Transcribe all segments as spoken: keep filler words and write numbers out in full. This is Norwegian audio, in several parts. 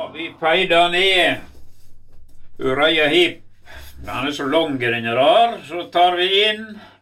vi peider ned Urøya Hip. Han er så lang den der, så tar vi inn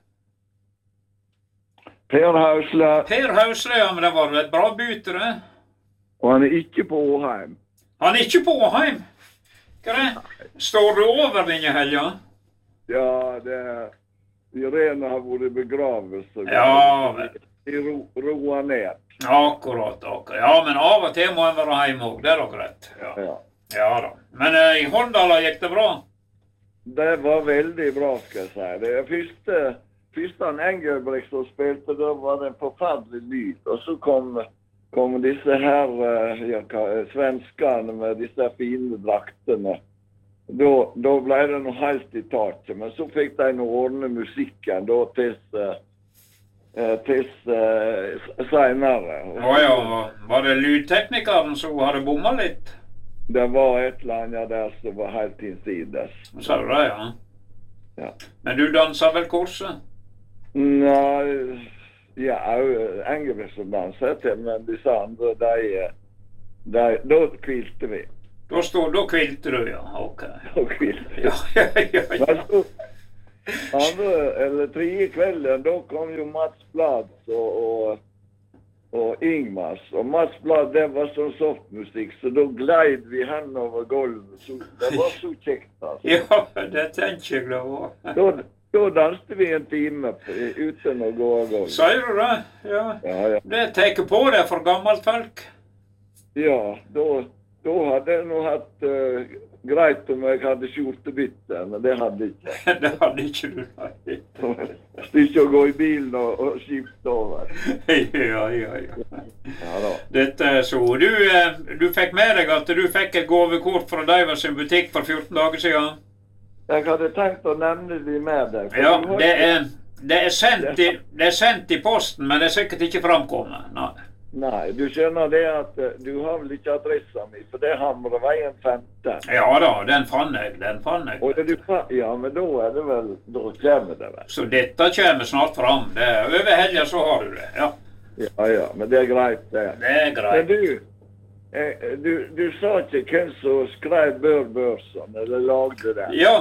Per Hausle. Per Hausle, ja, men det var et bra byte, det. Og han er ikke på Åheim. Han er ikke på Åheim. Hva er det? Står du over denne helga? Ja, det er... Irene har vært i begravelse. Ja, vel. De ro, roer ned. Akkurat, akkurat. Ja, men av og til må en være hjemme også, det er nok rett. Ja, Ja. ja da. Men eh, i Håndala gikk det bra? Det var veldig bra, skal jeg si. Det er første, første han Engelbrekt som spilte, da var det en forferdelig lyd. Og så kom, kom disse her eh, ja, hva- svenskene med disse fine draktene. Da, da ble det noe helt i taket, men så fikk de noe ordne musikken da til, eh, til eh, senere. Å ja, var det lydteknikeren som hadde bommet litt? Det var et eller annet der som var helt innsides. Sa du det, ja? Ja. Men du danser vel korset? Nei, ja, Engelbrekt som danset til, men disse andre, de, de, da kvilte vi. Da stod, da kvilte du, ja. Ok. Da kvilte vi. Ja, ja, ja, ja. Men så, andre, eller tredje kvelden, da kom jo Mats Blad og, og, og Ingmars. Og Mats Blad, det var sånn softmusikk, så da gleid vi henover gulvet. Så det var så kjekt, altså. Ja, det tenker jeg det var. Da, da danste vi en time uten å gå av gulvet. Sier du det? Ja. Ja, ja. Det teker på det for gammelt folk. Ja, da, da hadde jeg nå hatt uh, greit om jeg hadde skjortebytte, men det hadde jeg ikke. Det hadde ikke du, nei. Stikke å gå i bilen og, og skifte over. Ja, ja, ja. Ja da. Dette er så. Du, eh, du fikk med deg at du fikk et gavekort fra Deivers sin butikk for fjorten dager siden? Jeg hadde tenkt å nevne de med deg. for Ja, du har det ikke- er, det er, sendt i, det er sendt i posten, men det er sikkert ikke framkommet. Nei. Nei, du skjønner det at uh, du har vel ikke adressa mi, for det hamrer veien femten. Ja da, den fann jeg, den fann jeg. Og det du, fa- ja, men da er det vel, da kommer det vel. Så dette kommer snart fram. Det er over helga så har du det. Ja, Ja, ja, men det er greit det. det er Men greit. du, eh, du, du sa ikke hvem som skrev Bør Børson, eller lagde det. Ja,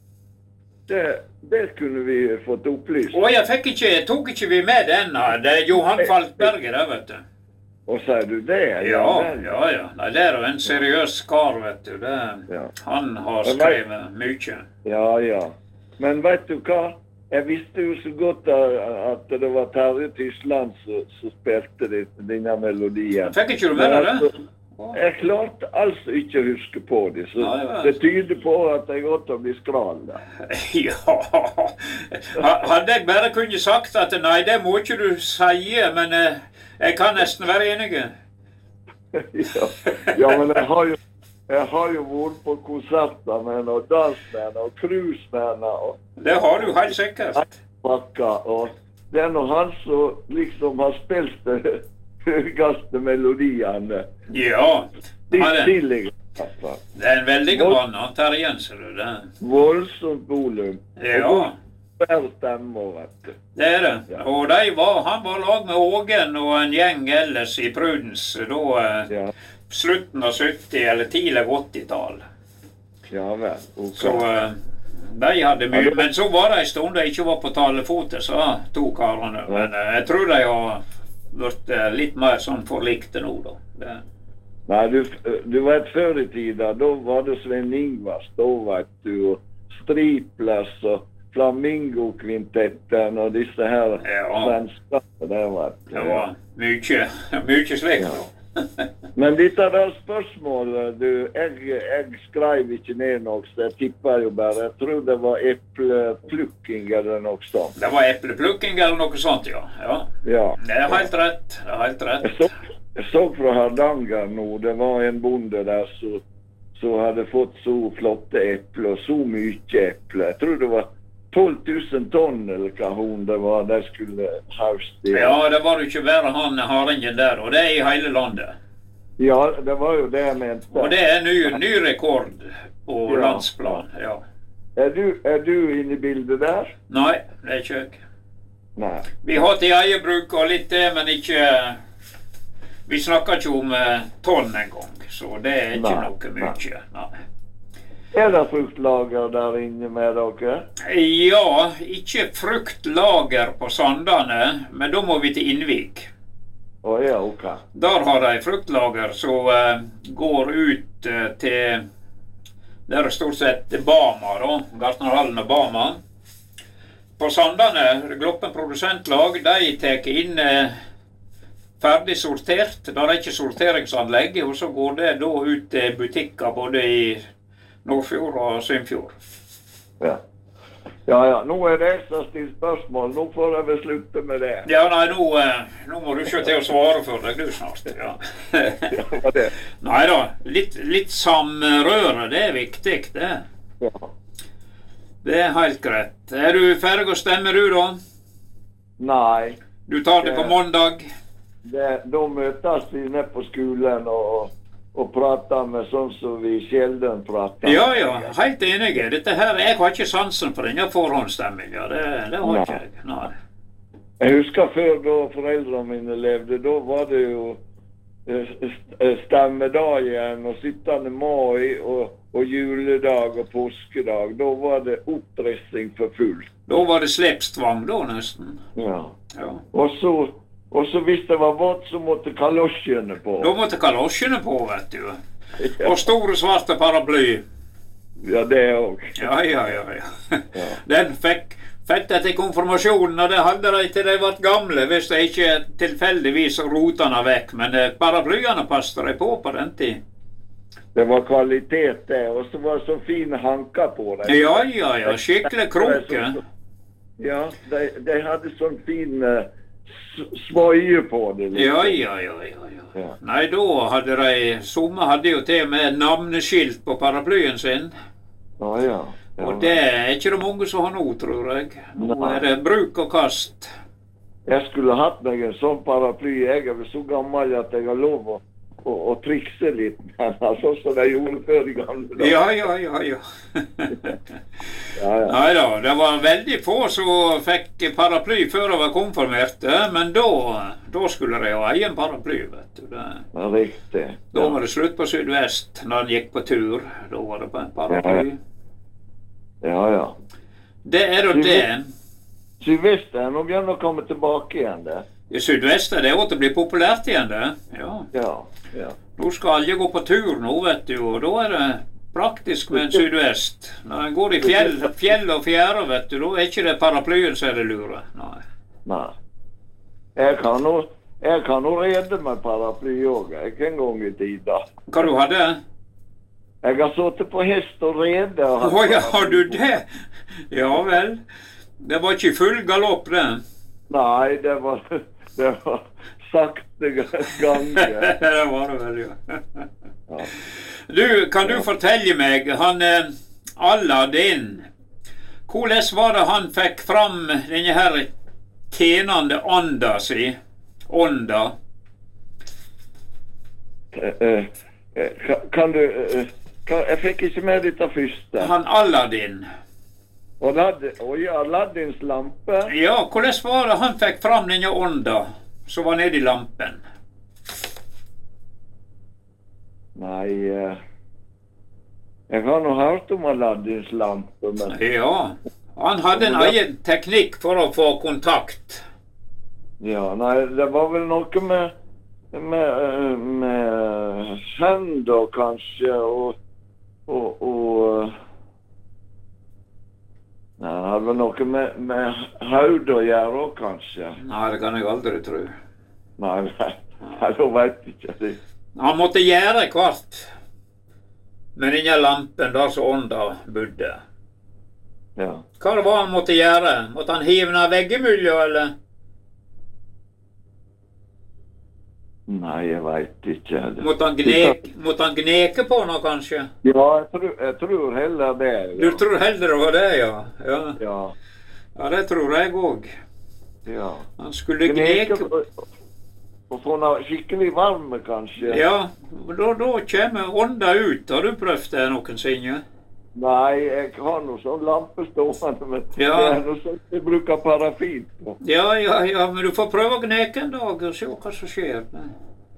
Det, det kunne vi fått opplyst. og jeg fikk ikke, tok ikke vi med den. Det er Johan Falkberger, det vet du. Og sier du det? Ja, vel. ja, ja. Nei, det er jo en seriøs kar, vet du. Det, Ja. han har skrevet mye. Ja, ja. Men vet du hva? Jeg visste jo så godt a- at det var Terje Tysland som, som spilte det- denne melodien. Fikk ikke du med deg det? altså, jeg klarte altså ikke å huske på det, så Nei, vel. det tyder på at jeg godt å bli skral der. Ja, Ha- hadde jeg bare kunne sagt at nei, det må ikke du si, men eh, jeg kan nesten være enig. ja. ja, men jeg har jo jeg har jo vært på konserter med og dansmenn og cruisemenn og Det har du helt sikkert. bakker, og det er nå han som liksom har spilt de høyeste melodiene Ja, han er, tidligere. Altså. det er en veldig god mann, han Terjen, ser du det. Voldsomt volum. Ja, Bare stemmer, vet du. det er det. Og de var, han var lag med Ågen og en gjeng ellers i Prudens, da eh, Ja, slutten av sytti eller tidlig åttitall. ja vel. Ok. Så eh, de hadde mye, men så var det en stund de ikke var på talefote, så to karene. Men eh, jeg tror de har vært eh, litt mer sånn forlikte nå, da. Det. Nei, du, du vet, før i tida, da var det Sven Ingvars, da vet du, og Striplers og Flamingo-kvintetten og disse her Ja. svenskene der, vet du. Det var mye, mye slikt. Ja. da. Men dette der spørsmålet, du, jeg, jeg skrev ikke ned noe, så jeg tipper jo bare, jeg tror det var epleplukking eller noe sånt. Det var epleplukking eller noe sånt, ja. ja. Ja. Det er helt rett. Det er helt Jeg rett. så, jeg så fra Hardanger nå, det var en bonde der som som hadde fått så flotte epler, så mye epler. Jeg tror det var tolv tusen tonn eller hva hun det var, de skulle hauste. Ja, det var jo ikke bare han hardingen der, og det er i hele landet. Ja, det var jo det jeg mente. Og det er ny, ny rekord på Ja. landsplan, ja. Er du, er du inne i bildet der? Nei, det er ikke jeg. Nei. Vi har til eget bruk og litt det, men ikke... Vi snakker ikke om eh, tonn en gang. så det er ikke Nei, noe mye. Nei. Er det fruktlager der inne med dere? Ja, ikke fruktlager på Sandane, men da må vi til Innvik. Å ja, ok. Der har de fruktlager som uh, går ut uh, til der er stort sett Bama, da, Gartnerhallen og Bama. På Sandane, Gloppen produsentlag, de tar inn uh, ferdig sortert. Der er ikke sorteringsanlegg, og så går det da ut til butikker både i Nordfjord og Sunnfjord. Ja. Ja, ja. Nå er det ekstra stilt spørsmål. Nå får jeg vel slutte med det. Ja, nei, nå, nå må du ikke til å svare for deg, du snart. Ja. Ja, det. Nei da, litt, litt samrøre, det er viktig, det. Ja. Det er helt greit. Er du ferdig å stemme, du da? Nei. Du tar det på mandag? Det, da møtes vi ned på skolen og og prater med sånn som vi sjelden prater. Ja, ja, helt enig. Dette her, jeg har ikke sansen for denne forhåndsstemminga. Det, det har ikke jeg. Nei. Jeg husker før da foreldrene mine levde, da var det jo stemmedagen og syttende mai og, og juledag og påskedag. Da var det opprissing for fullt. Da var det slepstvang da, nesten. Ja. Ja. Og så Og så hvis det var vått, så måtte kalosjene på. Da måtte kalosjene på, vet du. Og store svarte paraply. Ja, det òg. Ja, ja, ja, ja. Den fikk, fikk de til konfirmasjonen, og det hadde de til de ble gamle, hvis de ikke tilfeldigvis rotene vekk. Men paraplyene passet de på på den tid. Det var kvalitet, det. Og så var det så fine hanker på det. Ja, ja, ja. Skikkelig kroke. Ja, de, de hadde sånn fin svøye på det. Liksom. Ja, ja, ja, ja, ja. Ja. Nei, da hadde de, somme hadde jo til med navneskilt på paraplyen sin. Ja, ja. Ja. Og det er ikke det mange som har nå, tror jeg. Nå Nei. er det bruk og kast. Jeg skulle hatt meg en sånn paraply. Jeg er vel så gammel at jeg har lov å, å, å trikse litt. Sånn som de gjorde før i gamle dager. Ja, ja, ja, ja. Ja, ja. Nei da, det var veldig få som fikk paraply før de var konfirmerte, men da, da skulle de ha egen paraply, vet du. Det, Ja, riktig. da var det slutt på Sydvest, når han gikk på tur. Da var det på en paraply. Ja, ja. Det er da det. Sydvest er nå begynner å komme tilbake igjen, det. I Sydvest er det å bli populært igjen, det. Ja. Ja, ja. Nå skal alle gå på tur nå, vet du, og da er det praktisk med en Sydvest. Når en går i fjell, fjell og fjære, vet du, da er ikke det paraplyen som er det lure. Nei. Nei. Jeg kan nå, jeg kan nå rede med paraply også, ikke en gang i tida. Hva du hadde? Jeg har sittet på hest og rede. Å oh, ja, har du det? Ja vel. Det var ikke full galopp, det? Nei, det var, det var sakte gange. Det var det vel, ja. Ja. Du, kan du fortelle meg, han eh, Aladdin, hvordan var det han fikk fram denne her tjenende anda si, ånda? Eh, eh, kan du, eh, kan, jeg fikk ikke med dette første. Han Aladdin. Og Aladdin, oh ja, Aladdins lampe. Ja, hvordan var det han fikk fram denne ånda som var nede i lampen? Nei, eh, jeg har nå hørt om Aladdins lampe, men... Ja, han hadde en egen teknikk for å få kontakt. Ja, nei, det var vel noe med, med, med hender kanskje, og, og, og nei, det hadde vel noe med, med haud å gjøre også, kanskje. Nei, det kan jeg aldri tro. Nei, nei, nei, da vet jeg ikke det. Han måtte gjøre kvart med denne lampen der som ånda bodde. Ja. Hva det var han måtte gjøre? Måtte han hive ned veggimellom, eller? Nei, jeg vet ikke. Måtte han gneke, måtte han gneke på noe, kanskje? Ja, jeg tror, jeg tror heller det. Ja. Du tror heller det var det, ja? Ja, Ja, ja det tror jeg også. ja. Han skulle gneke på... Og få noe skikkelig varme, kanskje. Ja, da, da kommer ånda ut. Har du prøvd det noensinne? Nei, jeg har noe sånn lampe stående, men Ja. det er noe sånt jeg bruker parafin på. Ja, ja, ja, men du får prøve å gneke en dag og se hva som skjer.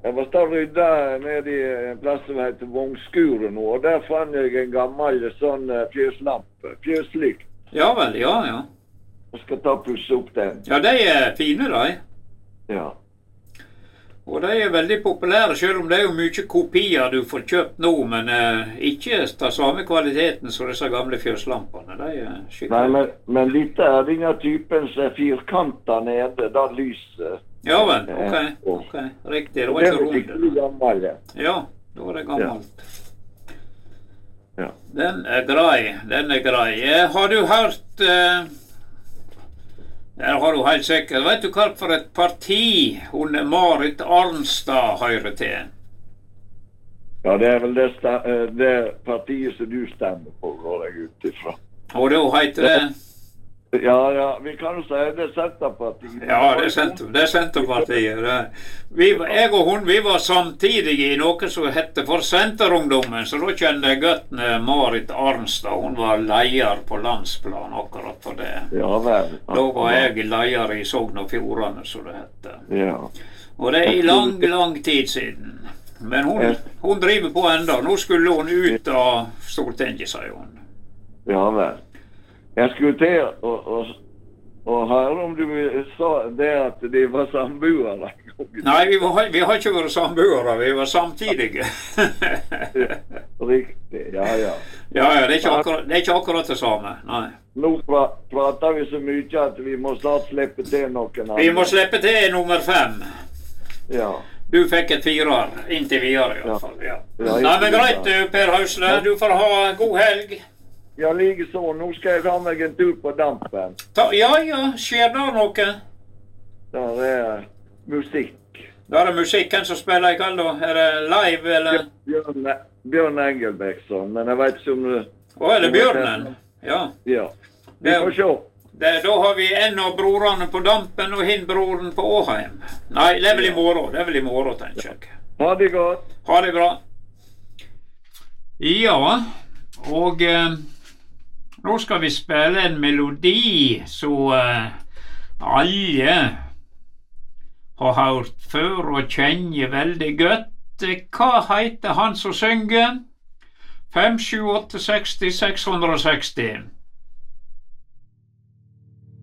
Jeg var stått rydda nede i en plass som heter Vognskuret nå, og der fant jeg en gammel sånn fjøslampe, fjøslykt. Ja vel, ja, ja. Jeg skal ta og pusse opp den. Ja, de er fine, de. Ja. Og de er veldig populære, selv om det er jo mye kopier du får kjøpt nå, men eh, ikke den samme kvaliteten som disse gamle fjøslampene. De er skikkelig. Nei, men, men dette er denne typen som er firkanter nede, da lyser. Ja vel, ok, ok, riktig, det var ikke rundt. Det er skikkelig gammel, ja. Ja, da er det gammelt. Ja. Den er grei, den er grei. Eh, har du hørt... Eh, Der har du helt sikkert. Vet du hva for et parti hun Marit Arnstad hører til? Ja, det er vel det, det partiet som du stemmer på, går jeg ut ifra. Og da heter det? Ja, ja, vi kan jo si det er Senterpartiet. Ja, det er, Senter, det er Senterpartiet. Det. Vi, jeg og hun, vi var samtidig i noe som hette for Senterungdommen, så da kjente jeg godt Marit Arnstad. Hun var leder på landsplan akkurat for det. Ja, vel. Da var jeg leder i Sogn og Fjordane, som det hette. Ja. Og det er i lang, lang tid siden. Men hun, hun driver på enda. Nå skulle hun ut av Stortinget, sier hun. Ja, vel. Jeg skulle til å, å, å høre om du sa det at de var samboere. Nei, vi, var, vi har ikke vært samboere, vi var samtidige. Riktig, ja, ja. Ja, ja, det er ikke akkurat det, er ikke akkurat det samme, nei. Nå pra, prater vi så mye at vi må snart slippe til noen andre. Vi må slippe til nummer fem. Ja. Du fikk et firer, inntil videre i hvert fall, ja. Ja, nei, men greit, Per Hausle, du får ha god helg. Ja, like så. Nå skal jeg ha meg en tur på dampen. Ta, ja, ja. Skjer det noe? Der er musikk. Der er musikken som spiller i kveld, da? Er det live, eller? Bjørn, Bjørn Engelbrektsson, men jeg vet ikke om... Å, er det Bjørnen? Ja. Ja. Vi får se. Det, da har vi en av brorene på dampen og hin broren på Åheim. Nei, det er vel i morgen. Det er vel i morgen, tenker jeg. Ha det godt. Ha det bra. Ja, og... Eh, nå skal vi spille en melodi som uh, alle har hørt før og kjenner veldig godt. Hva heter han som synger? fem sju åtte seks seks seks seksti